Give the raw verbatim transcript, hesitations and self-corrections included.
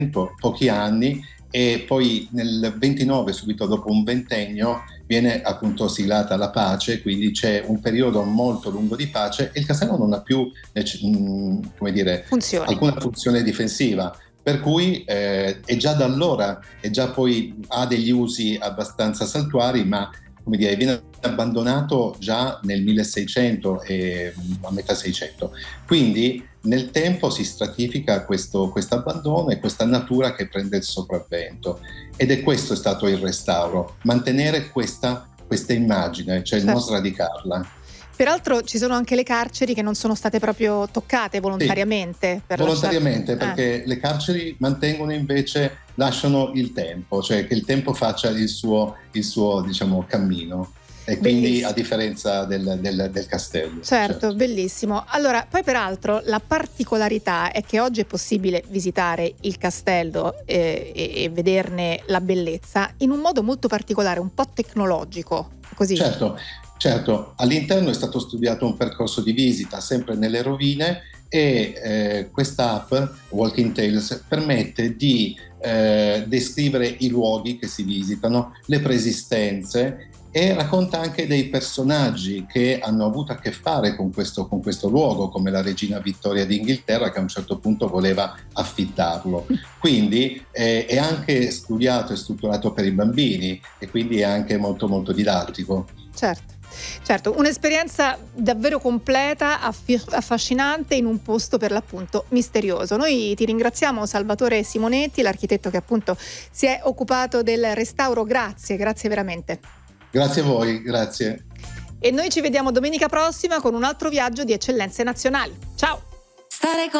tempo, pochi anni, e poi nel ventinove, subito dopo un ventennio, viene appunto siglata la pace, quindi c'è un periodo molto lungo di pace e il castello non ha più mh, come dire, funzione. alcuna funzione difensiva. Per cui eh, è già da allora, è già poi ha degli usi abbastanza saltuari, ma come dire, viene abbandonato già nel milleseicento e a metà seicento. Quindi nel tempo si stratifica questo abbandono e questa natura che prende il sopravvento. Ed è questo è stato il restauro, mantenere questa, questa immagine, cioè certo. non sradicarla. Peraltro ci sono anche le carceri che non sono state proprio toccate volontariamente. Sì, per volontariamente, lasciar... perché eh. le carceri mantengono invece, lasciano il tempo, cioè che il tempo faccia il suo, il suo diciamo, cammino. E quindi Bellissimo. a differenza del, del, del castello. Certo, certo, bellissimo. Allora, poi peraltro la particolarità è che oggi è possibile visitare il castello eh, e, e vederne la bellezza in un modo molto particolare, un po' tecnologico, così. Certo, certo. All'interno è stato studiato un percorso di visita sempre nelle rovine e eh, questa app, Walking Tales, permette di eh, descrivere i luoghi che si visitano, le preesistenze, e racconta anche dei personaggi che hanno avuto a che fare con questo, con questo luogo, come la regina Vittoria d'Inghilterra, che a un certo punto voleva affittarlo. Quindi eh, è anche studiato e strutturato per i bambini e quindi è anche molto molto didattico. Certo. Certo, un'esperienza davvero completa, affascinante, in un posto per l'appunto misterioso. Noi ti ringraziamo, Salvatore Simonetti, l'architetto che appunto si è occupato del restauro. Grazie, grazie veramente. Grazie a voi, grazie. E noi ci vediamo domenica prossima con un altro viaggio di eccellenze nazionali. Ciao! Stare con